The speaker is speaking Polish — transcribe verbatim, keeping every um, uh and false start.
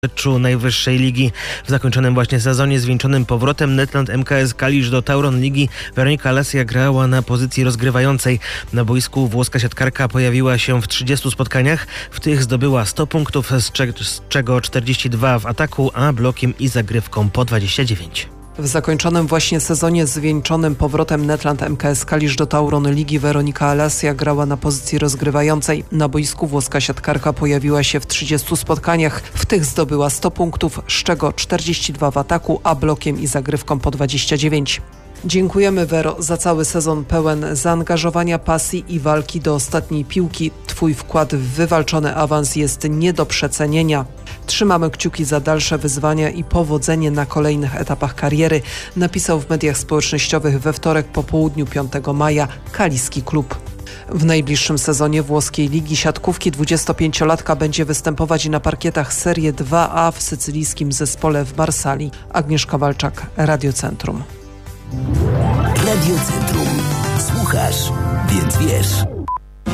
meczu najwyższej ligi. W zakończonym właśnie sezonie zwieńczonym powrotem Netland M K S Kalisz do Tauron Ligi Weronika Alessia grała na pozycji rozgrywającej. Na boisku włoska siatkarka pojawiła się w trzydziestu spotkaniach. W tych zdobyła sto punktów, z, cze- z czego czterdzieści dwa w ataku, a blokiem i zagrywką po dwadzieścia dziewięć. W zakończonym właśnie sezonie zwieńczonym powrotem Netland M K S Kalisz do Tauron Ligi Weronika Alessia grała na pozycji rozgrywającej. Na boisku włoska siatkarka pojawiła się w trzydziestu spotkaniach. W tych zdobyła sto punktów, z czego czterdzieści dwa w ataku, a blokiem i zagrywką po dwadzieścia dziewięć. Dziękujemy, Wero, za cały sezon pełen zaangażowania, pasji i walki do ostatniej piłki. Twój wkład w wywalczony awans jest nie do przecenienia. Trzymamy kciuki za dalsze wyzwania i powodzenie na kolejnych etapach kariery, napisał w mediach społecznościowych we wtorek po południu piątego maja Kaliski Klub. W najbliższym sezonie włoskiej ligi siatkówki dwudziestopięciolatka będzie występować na parkietach Serie dwa A w sycylijskim zespole w Marsali. Agnieszka Walczak, Radio Centrum. Radio Centrum. Słuchasz, więc wiesz.